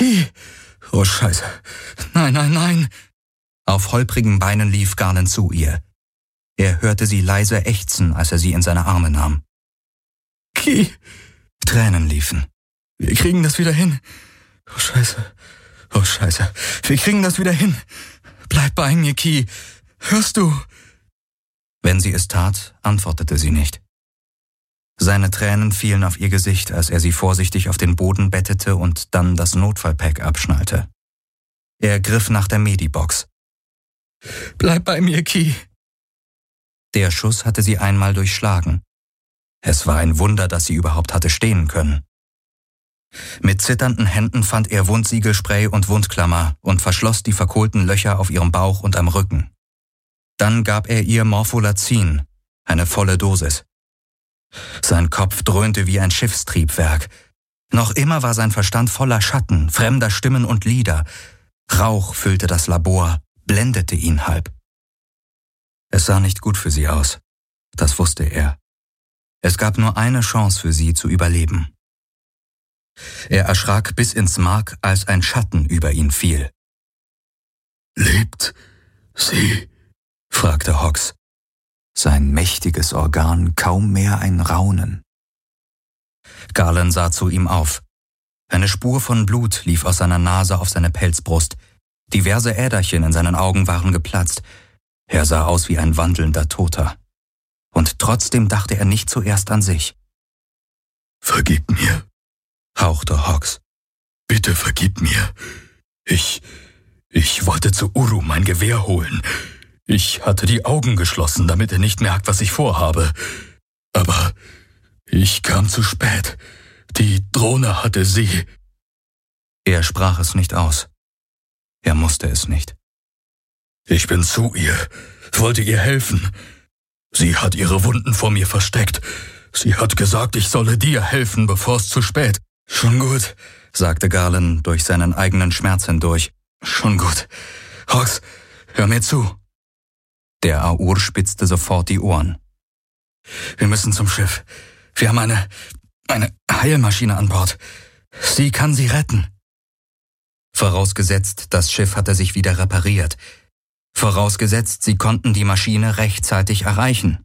Ki! Oh, Scheiße. Nein, nein, nein! Auf holprigen Beinen lief Garland zu ihr. Er hörte sie leise ächzen, als er sie in seine Arme nahm. Ki! Tränen liefen. Wir kriegen das wieder hin. Oh, Scheiße. Oh, Scheiße. Wir kriegen das wieder hin. Bleib bei mir, Ki. Hörst du? Wenn sie es tat, antwortete sie nicht. Seine Tränen fielen auf ihr Gesicht, als er sie vorsichtig auf den Boden bettete und dann das Notfallpack abschnallte. Er griff nach der Medibox. Bleib bei mir, Ki. Der Schuss hatte sie einmal durchschlagen. Es war ein Wunder, dass sie überhaupt hatte stehen können. Mit zitternden Händen fand er Wundsiegelspray und Wundklammer und verschloss die verkohlten Löcher auf ihrem Bauch und am Rücken. Dann gab er ihr Morpholazin, eine volle Dosis. Sein Kopf dröhnte wie ein Schiffstriebwerk. Noch immer war sein Verstand voller Schatten, fremder Stimmen und Lieder. Rauch füllte das Labor, blendete ihn halb. Es sah nicht gut für sie aus, das wusste er. Es gab nur eine Chance für sie zu überleben. Er erschrak bis ins Mark, als ein Schatten über ihn fiel. »Lebt sie?« fragte Hawks. Sein mächtiges Organ kaum mehr ein Raunen. Garland sah zu ihm auf. Eine Spur von Blut lief aus seiner Nase auf seine Pelzbrust. Diverse Äderchen in seinen Augen waren geplatzt. Er sah aus wie ein wandelnder Toter. Und trotzdem dachte er nicht zuerst an sich. »Vergib mir«, hauchte Hawks. »Bitte vergib mir. Ich wollte zu Uru mein Gewehr holen. Ich hatte die Augen geschlossen, damit er nicht merkt, was ich vorhabe. Aber ich kam zu spät. Die Drohne hatte sie.« Er sprach es nicht aus. Er musste es nicht. »Ich bin zu ihr, wollte ihr helfen. Sie hat ihre Wunden vor mir versteckt. Sie hat gesagt, ich solle dir helfen, bevor es zu spät.« »Schon gut«, sagte Garland durch seinen eigenen Schmerz hindurch. »Schon gut. Hawks, hör mir zu.« Der Aur spitzte sofort die Ohren. »Wir müssen zum Schiff. Wir haben eine Heilmaschine an Bord. Sie kann sie retten.« Vorausgesetzt, das Schiff hatte sich wieder repariert. Vorausgesetzt, sie konnten die Maschine rechtzeitig erreichen.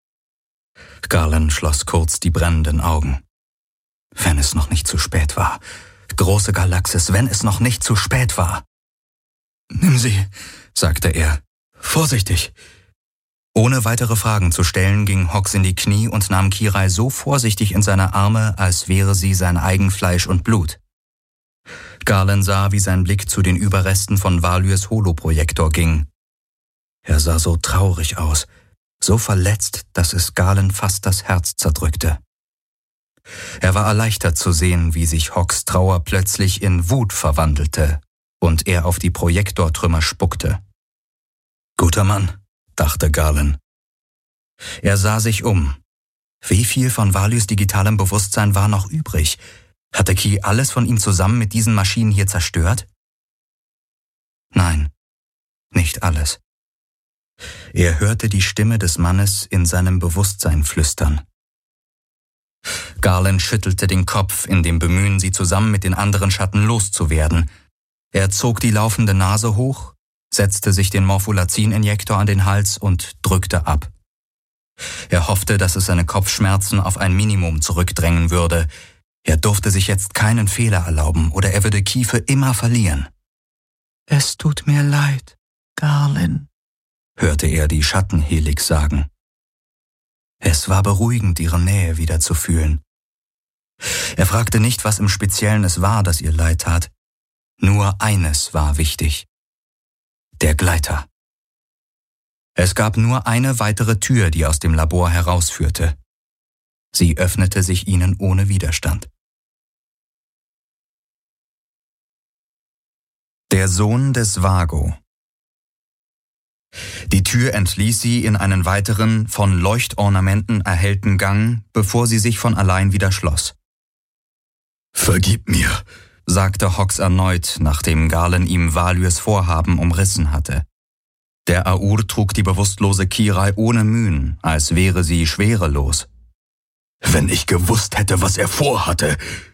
Garland schloss kurz die brennenden Augen. Wenn es noch nicht zu spät war. Große Galaxis, wenn es noch nicht zu spät war. »Nimm sie«, sagte er. »Vorsichtig.« Ohne weitere Fragen zu stellen, ging Hawks in die Knie und nahm Kirai so vorsichtig in seine Arme, als wäre sie sein eigen Fleisch und Blut. Garland sah, wie sein Blick zu den Überresten von Valyrs Holoprojektor ging. Er sah so traurig aus, so verletzt, dass es Garland fast das Herz zerdrückte. Er war erleichtert zu sehen, wie sich Hawks Trauer plötzlich in Wut verwandelte und er auf die Projektortrümmer spuckte. »Guter Mann«, dachte Garland. Er sah sich um. Wie viel von Valyrs digitalem Bewusstsein war noch übrig? Hatte Ki alles von ihm zusammen mit diesen Maschinen hier zerstört? Nein, nicht alles. Er hörte die Stimme des Mannes in seinem Bewusstsein flüstern. Garland schüttelte den Kopf in dem Bemühen, sie zusammen mit den anderen Schatten loszuwerden. Er zog die laufende Nase hoch, setzte sich den Morpholazin-Injektor an den Hals und drückte ab. Er hoffte, dass es seine Kopfschmerzen auf ein Minimum zurückdrängen würde. Er durfte sich jetzt keinen Fehler erlauben, oder er würde Ki für immer verlieren. »Es tut mir leid, Garland«, hörte er die Schattenhelix sagen. Es war beruhigend, ihre Nähe wieder zu fühlen. Er fragte nicht, was im Speziellen es war, das ihr leid tat. Nur eines war wichtig: der Gleiter. Es gab nur eine weitere Tür, die aus dem Labor herausführte. Sie öffnete sich ihnen ohne Widerstand. Der Sohn des Vago. Die Tür entließ sie in einen weiteren, von Leuchtornamenten erhellten Gang, bevor sie sich von allein wieder schloss. »Vergib mir«, sagte Hawks erneut, nachdem Garland ihm Valyrs Vorhaben umrissen hatte. Der Aur trug die bewusstlose Kirai ohne Mühen, als wäre sie schwerelos. »Wenn ich gewusst hätte, was er vorhatte,